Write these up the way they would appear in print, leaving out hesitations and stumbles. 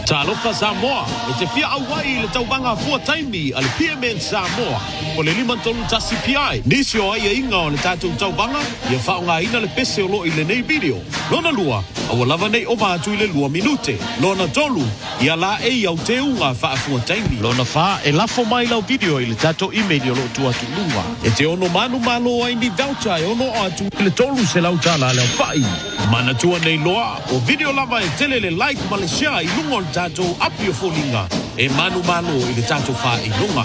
Talofa Samoa, e te fia awai le taubanga fuataimi a le PMN Samoa. O le lima tonu tasi PI, nisi o aia inga o le tātou taubanga, ia whaonga ina le pese o lo i le nei video. Lona lua, awa lava nei o mātu i le lua minute. Lona tolu, ia la e au te unga wha fuataimi. Lona wha e lafo mai lau video i le tātou email o lo tua tu lunga. E te ono manu malo ai ni voucher e ono o atu i le tolu se lau tala leo whai. Mana tua nei loa, o video lava e tele le like ma le share i lunga o le tātou apio fōlinga. E manu malo i le tātou wha i lunga.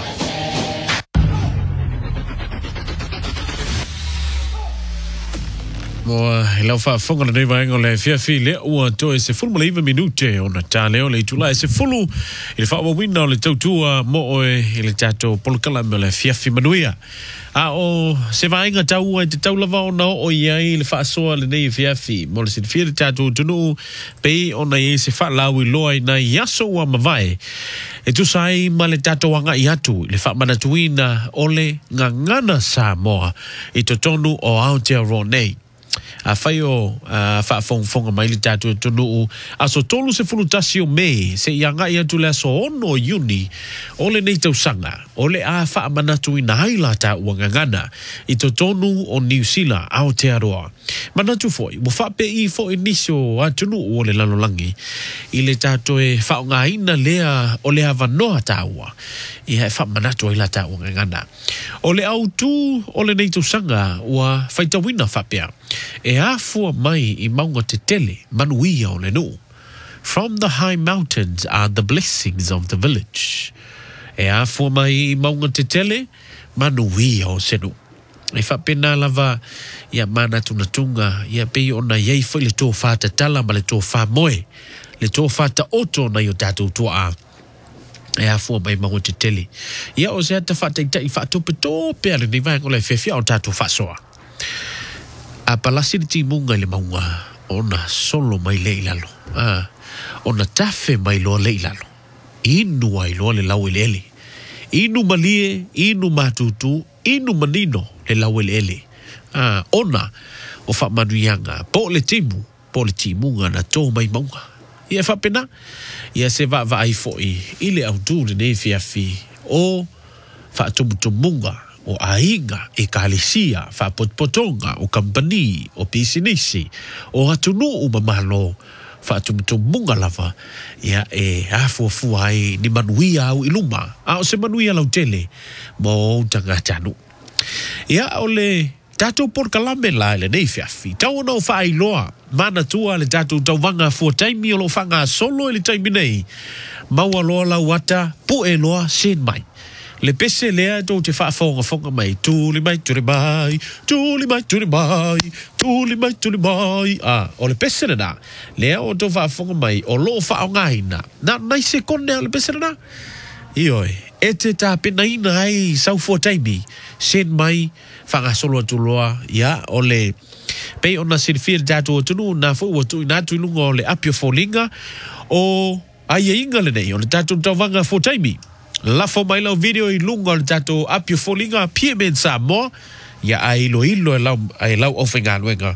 Moa, lau wha whongana nei vaenga le whiawhi lea ua toe se fulma le 1 minute o na tā leo le itula e se fulu i le whawa wina o le tautua mo oe i le tātou polokala me le whiawhi manuia. A o se vaenga tau ai te taulava o na o iai le whaasoa le nei whiawhi mo le sinifia le tātou tunu pei o na i se whaalau i loa i na iaso ua mawai. E tu sai ma le tātou anga i atu le whaamanatuina o le ngangana Samoa i to tonu o Aotearoa nei. A whai o whaafonga mai li tātou tonu a so tolu se fulutasi o mei se ianga i atu le aso ono Iuni o le nei tausanga o le a whaamanatu i na haila tā uangangana i to tonu o New Zealand Aotearoa. Manatu foi, mo whape i foi nisio a tunu o le lalolangi i le tātou e whaonga ina lea o le havanoa tāua i hae whaamanatu i la tā uangangana. O le au tū o le nei tausanga ua whaitawina whapea e afua mai i maunga te tele manuia o le nu. From the high mountains are the blessings of the village. E afua mai i maunga te tele manuia o se nu. E whapena lava ia mana tunatunga ia pei ona iei foi le tō whata tala ma le tō wha moe. Le tō whata oto na i o tātou tua a. E afua mai maunga te tele. Ia o se ata whataitai whatope tōpe ale ni vaenga o le whewhia o tātou whasoa. A palasi ni timunga le maunga ona solo mai le ilalo. Ona tafe mai loa le ilalo. Inu ai loa le lau ele ele. Inu malie, inu matutu, inu manino le lau ele ele. Ona o whamanuianga. Po le timunga na tō mai maunga. Ia whapena. Ia se va ai foi. Ile au tū le nei fiafi o whaatumutumunga. O ainga e kalisia, whapotpotonga, o kampani, o pisinisi, o hatunu umamalo, whaatumutumunga lava, ia e afuafua ai ni manuia au iluma, a o se manuia lau tele, mo tanga tanu. Ia o le tātou porkalame la le nei fiafi, tau ana o whaailoa, mana tua le tātou tauwanga fuataimi o lo whanga solo e le taimi nei, maua loa lau ata, pu e loa sen mai. Le pese lea tō te whaafonga mai. Tūli mai, tūli mai, tūli mai, tūli mai, tūli mai, tūli mai. O le pese na lea o tō whaafonga mai, o lo whaonga ina. Nā nai se kone o le pese na. Ioi, e te tā pena ina ai sau fuataimi. Sen mai, whangasolo atuloa, ia, o le pei ona sinifia tātou atunu, nā fo watu i nātu ilunga o le apio fōlinga, o aia inga le nei, o le tātou tauwanga fuataimi. Lafo mai lau video i lunga le tātou apio fōlinga PMN Samoa ia a ilo e lau ofenga anuenga.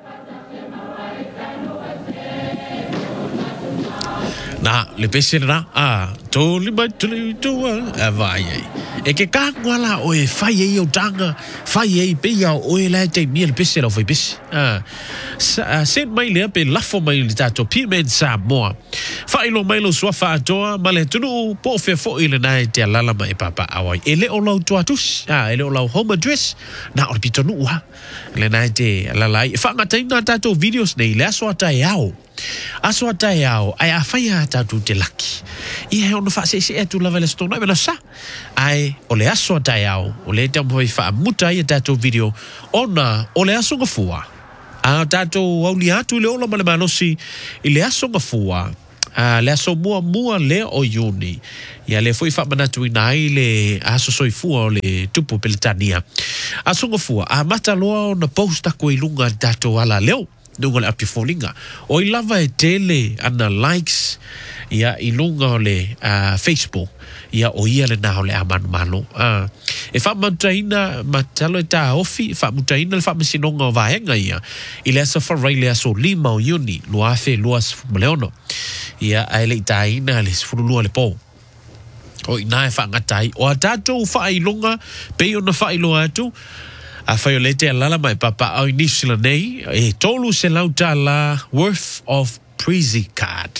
Nā, le pese na, tōli mai tūli tua, vai ei. E ke kāngwala o e whai ei o tanga, whai ei peia o e lai te mia le pese lau whai pese. Sen mai lea pe lafo mai le tātou PMN Samoa. Whailo mai lo sua whaatoa, ma le tunu po whea fo i le nai te alala mai papa awai. E le o lau tuatus, e le o lau home address, na o le pitonu ua. Le nai te alalai. Whangatai nā tātou videos nei, le aso atai au. Aso atai au, ai a whai a tātou te laki. I hea ono whaase se atu lava le stona, mena sa. Ai, o le aso atai au, o le tampoi wha muta i a tātou video, ona o le aso ngafua. A tātou au ni atu le ola ma le manosi, i le aso ngafua, le aso mua le o Iuni. Ia le foi whamanatu i nai le aso soifua o le tupu peletania. Aso ngafua, a mataloa o na posta ko i lunga tātou ala leo. Nunga le api fōlinga. O i lava e tele ana likes ia i lunga o le Facebook. Ia o ia le nao le amanu malo. E whamutaina matalo e tā ofi, whamutaina le whamasinonga o vahenga ia. I le asa wharai le aso 5 o Iuni, luafe luas maleono. ia ai le tai na le fululu le po o ina e fa ngatai o tatou fa ilonga pe ona fa ilo atu a fa le te lala mai papa au inisila nei e tolu se lauta la worth of Prezi card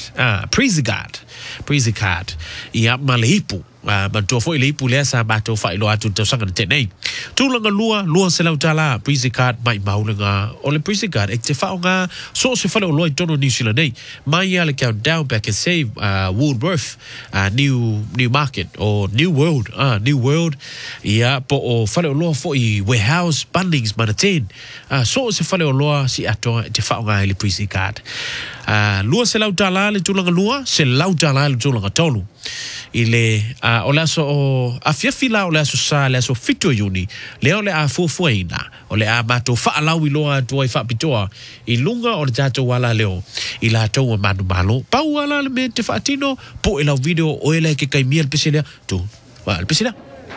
ia malipu bantu fo ile ipu le sa bato fa ilo atu te sanga te nei tulanga lua se lauta la Prezi card mai maulanga o le Prezi card e te fa nga so se fa lo i tono New Zealand nei mai ia le countdown back and save Woolworth new market or new world ia po o fa lo fo i warehouse Bunnings Manatin so se fa lo si ato te fa nga le Prezi card lua se lauta la le tulanga lua se lauta la le tulanga tolu ile o le aso o afiafila o le aso sa le aso fito yuni leo le a fuafuaina o le a mato faalau iloa tua i faapitoa i lunga o le tato wala leo i la tau manu malo pau wala le me te faatino po e lau video o ele ke kaimia le peselea tu le peselea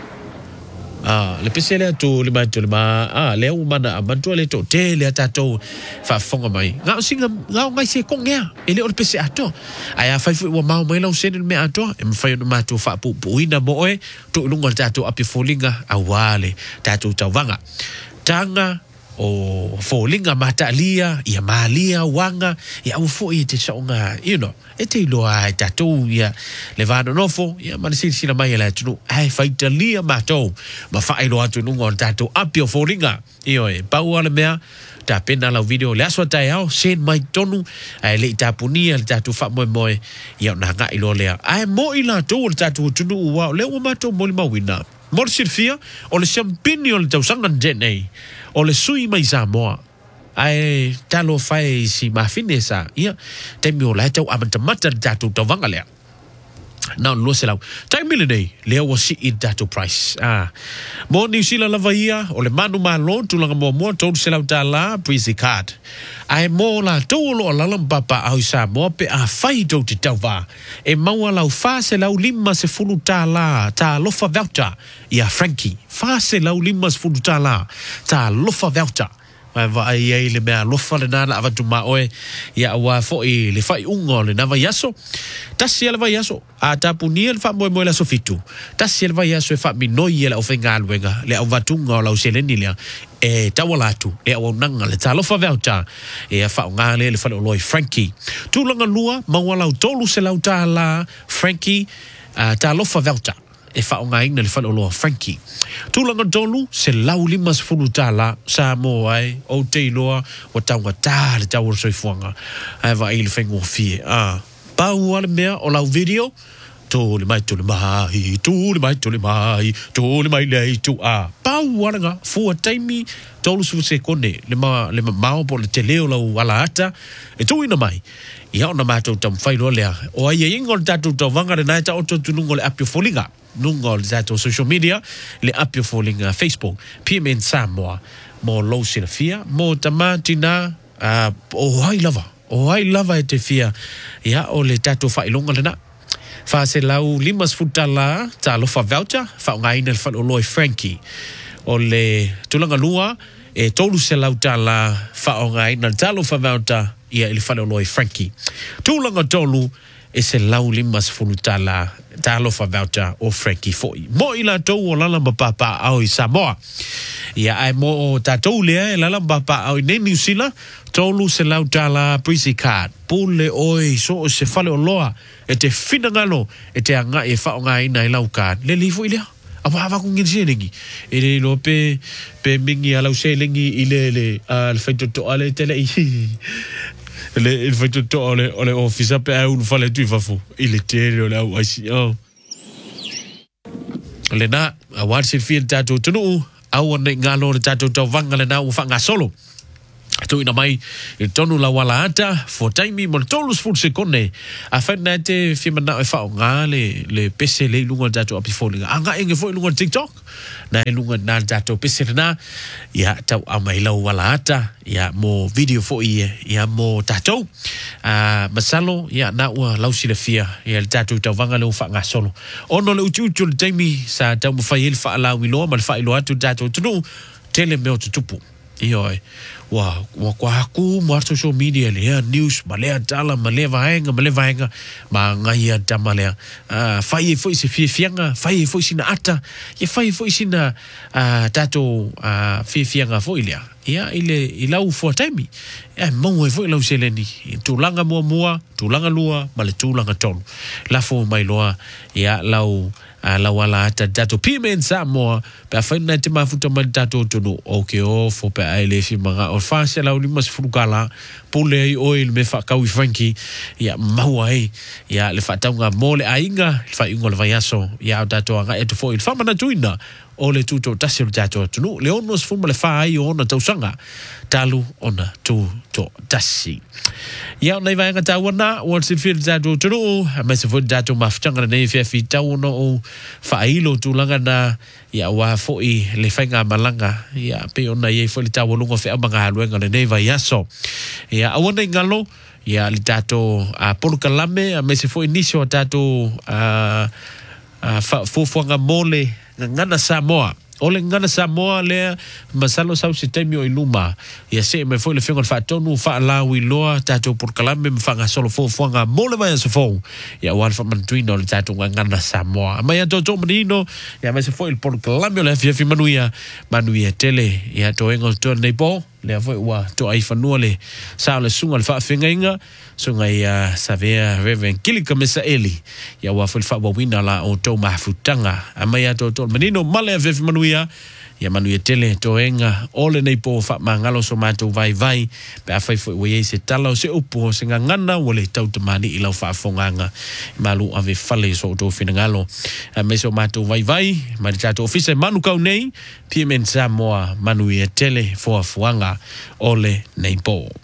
le peselea tu le ma leo mana amantua le to te le tato fa fonga mai nga singa nga ngai se kongea ele o le pese ato ai fa fu wa mau mai lau sen me ato e fa no mato fa pu ina mo e to lunga tato api folinga awale tato tawanga tanga o folinga matalia ia malia wanga ia u fo i te songa e te loa e tatou ia le vano nofo ia manisina mai la tunu ai faitalia matou ma fai loa tunu ngon tatou apio folinga io e pau ala mea ta pena la video le aso tai au sen mai tonu ai le tapunia le tatou fa moe ia na nga ilo le ai mo ila to le tatou tunu wa le o matou mo le mawina mo sirfia o le champagne o le tau sanga nei o le sui mai Samoa ai talo fai si mafinesa ia te mio la tau amanta datu tau vangalea na lo se lau tai milene le o si in datu price mo New Zealand lava ia o le manu malo tulanga mo tau se lau tala Prezi card ai mo la tolo la papa au Samoa pe a fai do te tau va e maua lau fa se lau lima se fulu tala ta lofa voucher ia Frankie fa se lau lima se fulu tala ta lofa voucher va ai le mea lofa le nana avatu ma oe ia wa fo i le fai ungo le nava yaso tasi le vai yaso a tapunia le fa mo la sofitu tasi le vai yaso e fa minoi le ofenga alwenga le avatunga la useleni le e tawalatu e o nanga le talofa voucher e fa nga le fa loi Frankie tulanga lua mawala tolu se lauta la Frankie talofa voucher e fa nga ina le fa lo Frankie tulanga tolu se lau lima se fulu tala sa mo ai o te loa o tanga ta le tau soifuanga ai va il fengo fie pau ale mea o lau video tole mai le tu pau alanga fu taimi tolu su se kone le ma po le teleo lau ala ata e tu ina mai ia ona matou tam fai lo le o ai ingol tatu to vanga le naita o to tunungo le apio folinga nungo le tatu social media le apio folinga Facebook PMN Samoa mo lo silafia mo tamatina o ai lava e te fia ia o le tatu fai longa le na fa se lau limas futala ta lofa voucher fa ngai nel fa loi Frankie o le tulanga lua e tolu se lau tala fa ngai nel ta lofa voucher ia il fa loi Frankie tulanga tolu e se lau limas futala ta lofa voucher o Frankie foi mo ila to o lala papa au i Samoa ia ai mo tatou le lala papa au nei New Zealand tolu se lau tala Prezi card pule oi so se fale o loa e te finangalo e te anga e fa nga ina i lau card le lifu ilea ava ku ngin sengi e le lo pe mingi ala uselengi ile al feito to ale tele il feito to ole office pe un fale tu fafu ile tele ole au asi le na awar se fil tato tunu au ne ngalo tato to vanga le na u fa nga solo tu ina mai il tonu la wala ata for time mo tolus full seconde a fena te fimana e fa nga le pese le lunga dato api folinga anga inge fo lunga TikTok na lunga na dato pese na ya tau amai la wala ata ya mo video fo ya mo tato masalo ya na wa lausi le fia ya dato tau vanga le fa nga solo ono le uchu time sa tau fa il fa la wilo mal fa ilo atu dato tu tele me o tupu io wa kwa ku mo social media le news ma le tala ma le vaenga ma ngai ta ma le fai foi se fianga fai foi sina ata ye fai foi sina tato fianga foi le ia ile ilau fo taimi mo foi lau seleni tulanga mua tulanga lua ma le tulanga tolu la fo mai loa ia lau la wala tato pimen sa mo pa fa na te mafuta ma tato tonu o fo pa ele fi manga o fa se la ulima se furukala pule oil me fa kawi franki ya mawai ya le fa tanga mole ainga fa ingo le vayaso ya tato anga e to fo il fa mana tuina o le tuto tasio tato tonu le ono se fuma le fa ai ona tausanga talu ona tu to tasi ya nei vai ngata wana what's it feel tato tonu ma se fo tato mafutanga nei fi tauno o fa ilo tulanga na ya wa fo I le fainga malanga ya pe ona ye fo le tawo lungo fe amanga luenga le nei vai aso ya awana ngalo ya le tato polu kalame me se fo inicio tato fo mole ngana Samoa ole ngana Samoa le masalo sau se temi o iluma ya se me foi le fingo fa tonu fa la wi loa tato por kalame me fanga solo fo nga mole vai so fo ya wan fa mantuino le tato ngana Samoa ma ya toto menino ya me se foi por kalame le fi manuia tele ya to engo to nei po le foi wa to ai fanua le sa le sunga le fa finga sunga ya savea reven kilika mesa eli ya wa fa wina la o to mafutanga ama ya to menino male ve manuia ya manuia tele to enga ole nei po fa mangalo so mato vai pa fa we se talo se upo se ngana wole tau te mani I lau fa fonganga malu ave fale so to finangalo me so mato vai ma tato office manu kau nei pimen Samoa manuia tele fo fuanga ole nei po